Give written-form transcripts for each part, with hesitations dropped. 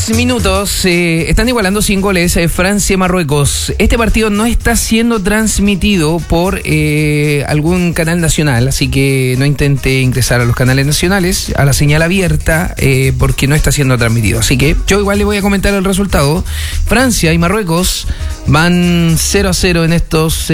10 minutos, están igualando 100 goles Francia y Marruecos. Este partido no está siendo transmitido por algún canal nacional, así que no intente ingresar a los canales nacionales, a la señal abierta, porque no está siendo transmitido. Así que yo igual le voy a comentar el resultado. Francia y Marruecos van 0-0 en estos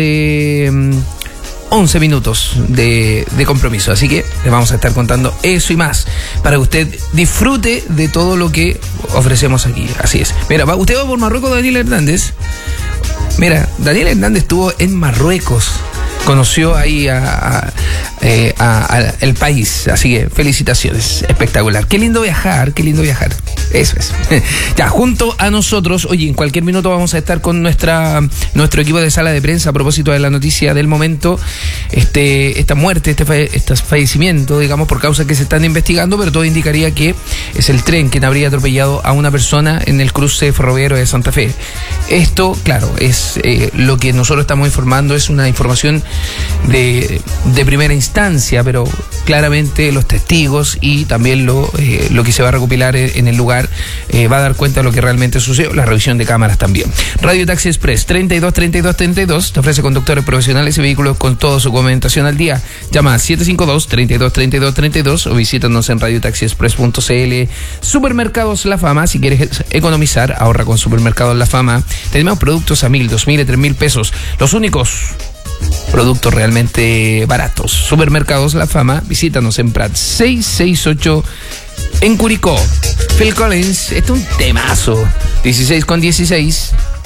11 minutos de compromiso, así que les vamos a estar contando eso y más para que usted disfrute de todo lo que ofrecemos aquí. Así es. Mira, usted va por Marruecos, Daniel Hernández. Mira, Daniel Hernández estuvo en Marruecos, conoció ahí a el país, así que felicitaciones, espectacular. Qué lindo viajar, qué lindo viajar. Eso es. Ya, junto a nosotros, oye, en cualquier minuto vamos a estar con nuestro equipo de sala de prensa a propósito de la noticia del momento, esta muerte, este fallecimiento, digamos, por causas que se están investigando, pero todo indicaría que es el tren quien habría atropellado a una persona en el cruce ferroviario de Santa Fe. Esto, claro, es lo que nosotros estamos informando, es una información de primera instancia, pero claramente los testigos y también lo que se va a recopilar en el lugar va a dar cuenta de lo que realmente sucedió, la revisión de cámaras también. Radio Taxi Express 323232 te ofrece conductores profesionales y vehículos con toda su documentación al día. Llama a 752-323232 o visítanos en radiotaxiexpress.cl. Supermercados La Fama, si quieres economizar, ahorra con Supermercados La Fama. Tenemos productos a 1,000, 2,000 y 3,000 pesos, los únicos productos realmente baratos. Supermercados La Fama, visítanos en Prat 668 en Curicó. Phil Collins, este es un temazo. 16 con 16.